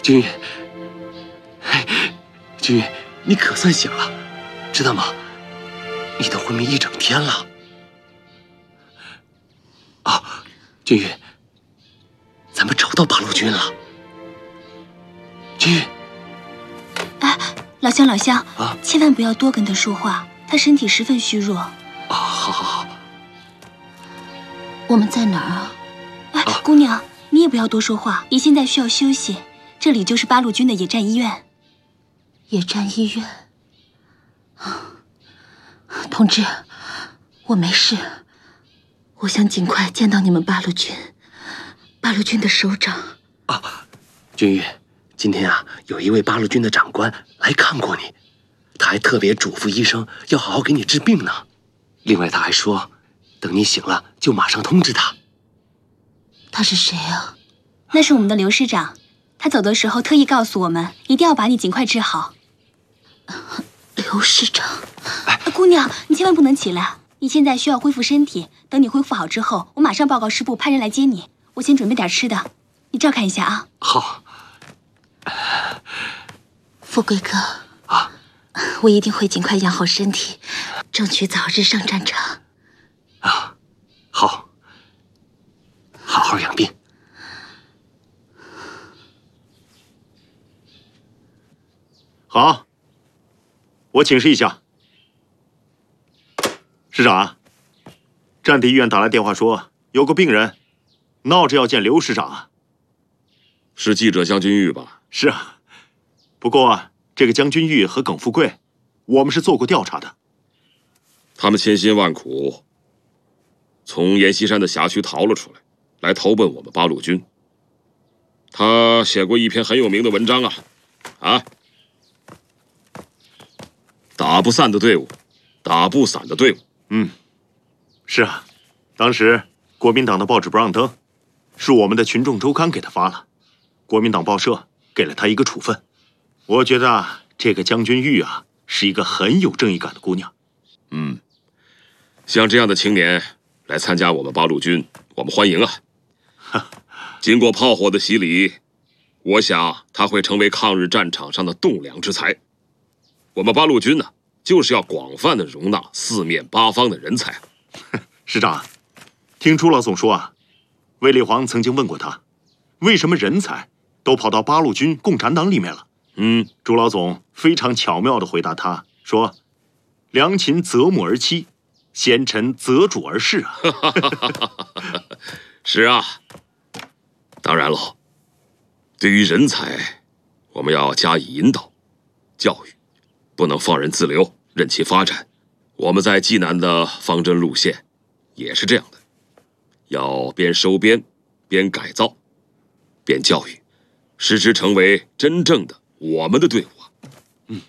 君玉，君玉，你可算醒了，知道吗？你都昏迷一整天了。啊，君玉，咱们找到八路军了。君玉， 哎，老乡老乡啊， 千万不要多跟他说话，他身体十分虚弱。 啊，好好好。 我们在哪儿啊？哎，姑娘，你也不要多说话，你现在需要休息。这里就是八路军的野战医院。野战医院。同志，我没事，我想尽快见到你们八路军的首长。 啊，君玉，今天啊，有一位八路军的长官来看过你，他还特别嘱咐医生要好好给你治病呢。另外，他还说，等你醒了就马上通知他。 他是谁啊？那是我们的刘师长，他走的时候特意告诉我们，一定要把你尽快治好。刘师长，姑娘，你千万不能起来，你现在需要恢复身体。等你恢复好之后，我马上报告师部，派人来接你。我先准备点吃的，你照看一下啊。 好。 富贵哥啊， 我一定会尽快养好身体，争取早日上战场。 啊，好，好好养病。 好，我请示一下，师长，战地医院打来电话说，有个病人闹着要见刘师长啊。 是记者江君玉吧？ 是啊，不过这个江君玉和耿富贵，我们是做过调查的。 他们千辛万苦从阎锡山的辖区逃了出来，来投奔我们八路军。他写过一篇很有名的文章啊，打不散的队伍，打不散的队伍。 是啊，当时国民党的报纸不让登，是我们的群众周刊给他发了，国民党报社给了他一个处分。我觉得这个江君玉啊，是一个很有正义感的姑娘。 像这样的青年来参加我们八路军，我们欢迎啊。经过炮火的洗礼，我想他会成为抗日战场上的栋梁之才。我们八路军呢，就是要广泛的容纳四面八方的人才。 师长，听朱老总说啊，卫立煌曾经问过他，为什么人才都跑到八路军共产党里面了？朱老总非常巧妙地回答他说：“良禽择木而栖，贤臣择主而事啊。” 是啊，当然了，对于人才，我们要加以引导、教育，不能放任自流，任其发展。我们在济南的方针路线也是这样的，要边收编、边改造、边教育，使之成为真正的我们的队伍。